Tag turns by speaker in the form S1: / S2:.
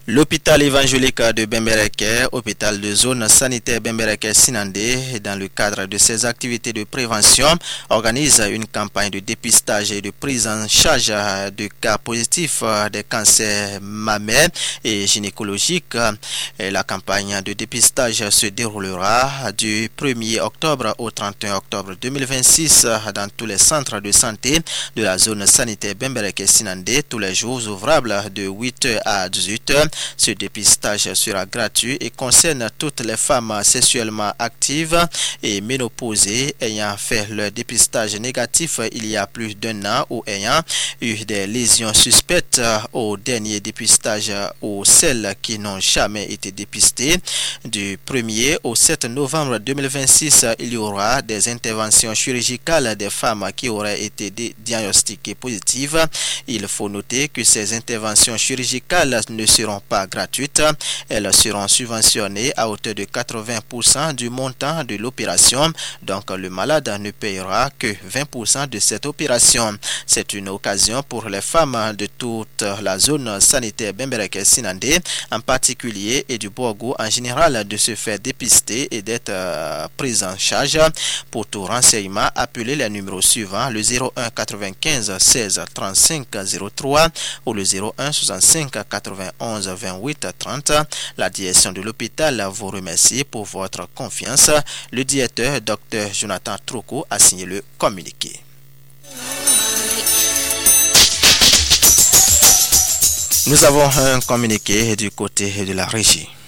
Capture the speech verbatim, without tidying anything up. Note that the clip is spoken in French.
S1: L'hôpital évangélique de Bembereke, hôpital de zone sanitaire Bembereke-Sinandé, dans le cadre de ses activités de prévention, organise une campagne de dépistage et de prise en charge de cas positifs des cancers mammaires et gynécologiques. La campagne de dépistage se déroulera du premier octobre au trente et un octobre deux mille vingt-six dans tous les centres de santé de la zone sanitaire Bembereke-Sinandé, tous les jours ouvrables de huit heures à dix-huit heures. Ce dépistage sera gratuit et concerne toutes les femmes sexuellement actives et ménopausées ayant fait leur dépistage négatif il y a plus d'un an ou ayant eu des lésions suspectes au dernier dépistage ou celles qui n'ont jamais été dépistées. Du premier au sept novembre deux mille vingt-six, il y aura des interventions chirurgicales des femmes qui auraient été diagnostiquées positives. Il faut noter que ces interventions chirurgicales ne seront pas gratuites. Elles seront subventionnées à hauteur de quatre-vingts pour cent du montant de l'opération. Donc le malade ne payera que vingt pour cent de cette opération. C'est une occasion pour les femmes de toute la zone sanitaire Bembereke-Sinandé en particulier et du Borgo en général de se faire dépister et d'être euh, prises en charge. Pour tout renseignement, appelez les numéros suivants, le zéro un quatre-vingt-quinze seize trente-cinq zéro trois ou le zéro un soixante-cinq quatre-vingt-onze vingt-huit trente. La direction de l'hôpital vous remercie pour votre confiance. Le directeur, Dr Jonathan Troko, a signé le communiqué. Nous avons un communiqué du côté de la régie.